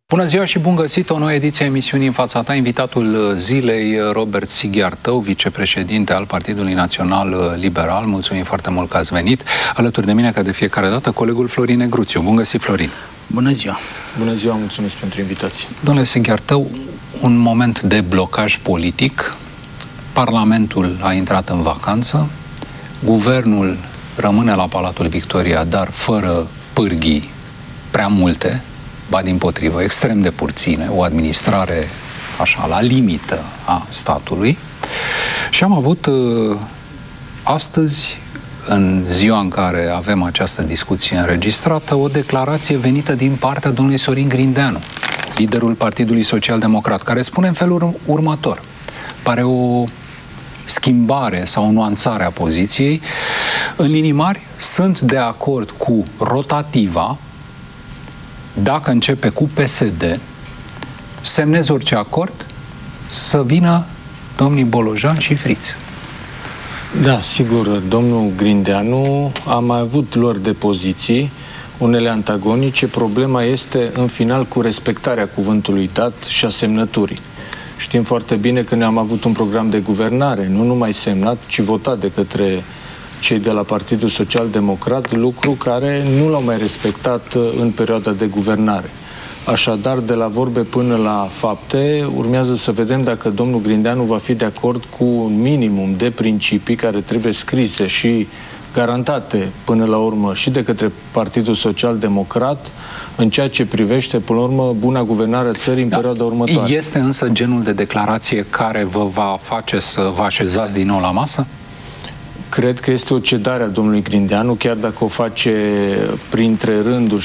Bună ziua și bun găsit! O nouă ediție a emisiunii În fața ta. Invitatul zilei, Robert Sighiartău, vicepreședinte al Partidului Național Liberal. Mulțumim foarte mult că ați venit. Alături de mine, ca de fiecare dată, colegul Florin Negruțiu. Bun găsit, Florin! Bună ziua! Bună ziua, mulțumesc pentru invitație. Domnule Sighiartău, un moment de blocaj politic. Parlamentul a intrat în vacanță. Guvernul rămâne la Palatul Victoria, dar fără pârghii prea multe, ba dimpotrivă, extrem de puține, o administrare așa, la limită a statului. Și am avut astăzi, în ziua în care avem această discuție înregistrată, o declarație venită din partea domnului Sorin Grindeanu, liderul Partidului Social-Democrat, care spune în felul următor. Pare o schimbare sau o nuanțare a poziției. În linii mari, sunt de acord cu rotativa. Dacă începe cu PSD, semnez orice acord, să vină domnii Bolojan și Friț. Da, sigur, domnul Grindeanu a mai avut lor de poziții, unele antagonice. Problema este, în final, cu respectarea cuvântului dat și a semnăturii. Știm foarte bine că ne-am avut un program de guvernare, nu numai semnat, ci votat de către cei de la Partidul Social-Democrat, lucru care nu l-au mai respectat în perioada de guvernare. Așadar, de la vorbe până la fapte, urmează să vedem dacă domnul Grindeanu va fi de acord cu un minimum de principii care trebuie scrise și garantate până la urmă și de către Partidul Social-Democrat în ceea ce privește, până la urmă, buna guvernare a țării în perioada următoare. Este însă genul de declarație care vă va face să vă așezați din nou la masă? Cred că este o cedare a domnului Grindeanu, chiar dacă o face printre rânduri